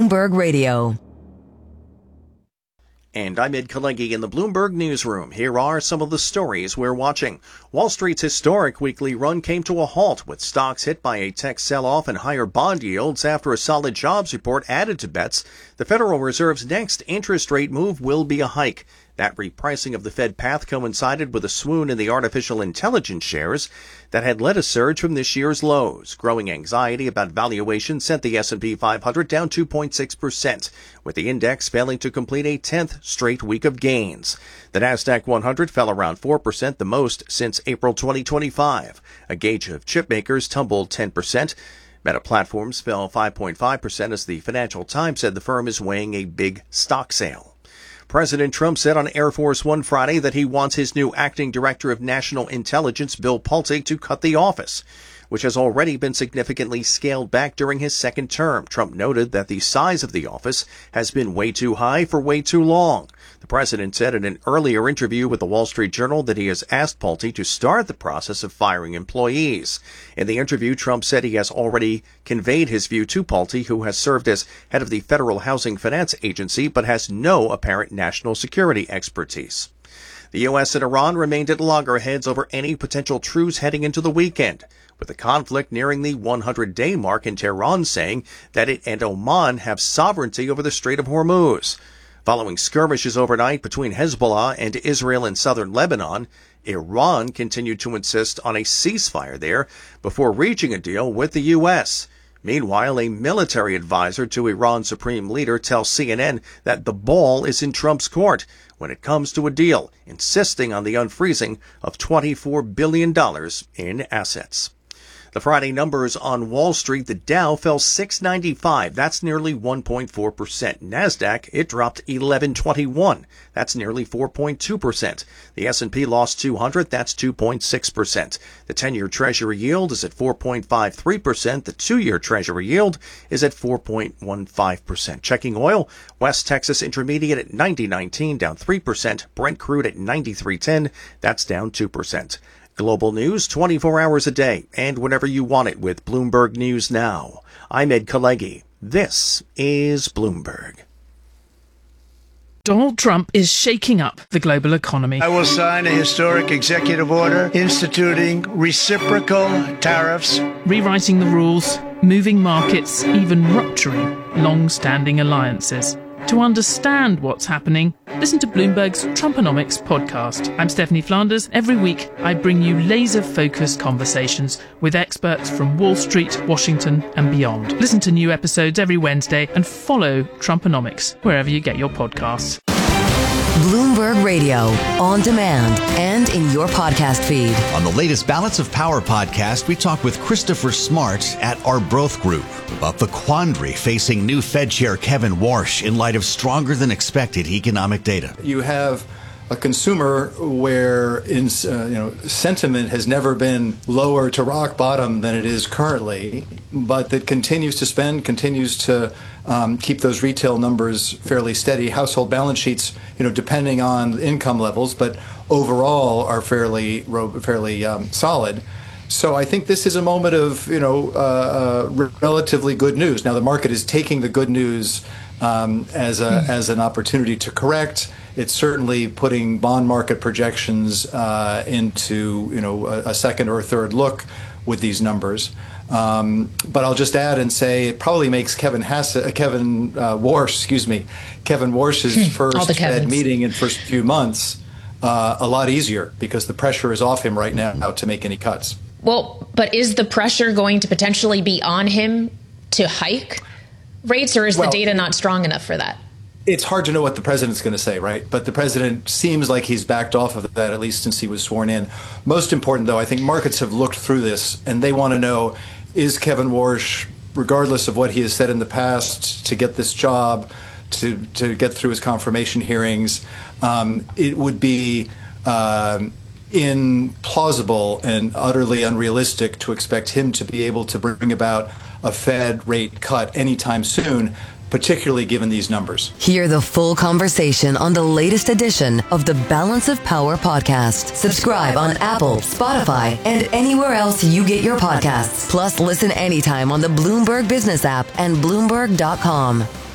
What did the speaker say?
Bloomberg Radio. And I'm Ed Kalegi in the Bloomberg Newsroom. Here are some of the stories we're watching. Wall Street's historic weekly run came to a halt, with stocks hit by a tech sell-off and higher bond yields after a solid jobs report added to bets the Federal Reserve's next interest rate move will be a hike. That repricing of the Fed path coincided with a swoon in the artificial intelligence shares that had led a surge from this year's lows. Growing anxiety about valuation sent the S&P 500 down 2.6%, with the index failing to complete a 10th straight week of gains. The Nasdaq 100 fell around 4%, the most since April 2025. A gauge of chip makers tumbled 10%. Meta Platforms fell 5.5% as the Financial Times said the firm is weighing a big stock sale. President Trump said on Air Force One Friday that he wants his new acting director of national intelligence, Bill Pulte, to cut the office, which has already been significantly scaled back during his second term. Trump noted that the size of the office has been way too high for way too long. The president said in an earlier interview with the Wall Street Journal that he has asked Pulte to start the process of firing employees. In the interview, Trump said he has already conveyed his view to Pulte, who has served as head of the Federal Housing Finance Agency but has no apparent national security expertise. The U.S. and Iran remained at loggerheads over any potential truce heading into the weekend, with the conflict nearing the 100-day mark and Tehran saying that it and Oman have sovereignty over the Strait of Hormuz. Following skirmishes overnight between Hezbollah and Israel in southern Lebanon, Iran continued to insist on a ceasefire there before reaching a deal with the U.S. Meanwhile, a military advisor to Iran's supreme leader tells CNN that the ball is in Trump's court when it comes to a deal, insisting on the unfreezing of $24 billion in assets. The Friday numbers on Wall Street, the Dow fell 695. That's nearly 1.4%. NASDAQ, it dropped 1121. That's nearly 4.2%. The S&P lost 200. That's 2.6%. The 10-year Treasury yield is at 4.53%. The 2-year Treasury yield is at 4.15%. Checking oil, West Texas Intermediate at 90.19, down 3%. Brent crude at 93.10. That's down 2%. Global news 24 hours a day and whenever you want it with Bloomberg News Now. I'm Ed Kalegi. This is Bloomberg. Donald Trump is shaking up the global economy. I will sign a historic executive order instituting reciprocal tariffs, rewriting the rules, moving markets, even rupturing long-standing alliances. To understand what's happening, listen to Bloomberg's Trumponomics podcast. I'm Stephanie Flanders. Every week, I bring you laser-focused conversations with experts from Wall Street, Washington, and beyond. Listen to new episodes every Wednesday and follow Trumponomics wherever you get your podcasts. Bloomberg Radio, on demand and in your podcast feed. On the latest Balance of Power podcast, we talk with Christopher Smart at Arbroath Group about the quandary facing new Fed Chair Kevin Warsh in light of stronger than expected economic data. You have a consumer where sentiment has never been lower to rock bottom than it is currently, but that continues to spend, continues to keep those retail numbers fairly steady. Household balance sheets, depending on income levels, but overall are fairly solid. So I think this is a moment of relatively good news. Now the market is taking the good news as an opportunity to correct. It's certainly putting bond market projections into a second or third look with these numbers. But I'll just add and say it probably makes Kevin Warsh's first Fed meeting in first few months a lot easier because the pressure is off him right now to make any cuts. Well, but is the pressure going to potentially be on him to hike rates, or is the data not strong enough for that? It's hard to know what the president's going to say, right? But the president seems like he's backed off of that, at least since he was sworn in. Most important, though, I think markets have looked through this and they want to know, is Kevin Warsh, regardless of what he has said in the past, to get this job, to get through his confirmation hearings, it would be implausible and utterly unrealistic to expect him to be able to bring about a Fed rate cut anytime soon, particularly given these numbers. Hear the full conversation on the latest edition of the Balance of Power podcast. Subscribe on Apple, Spotify, and anywhere else you get your podcasts. Plus, listen anytime on the Bloomberg Business app and Bloomberg.com.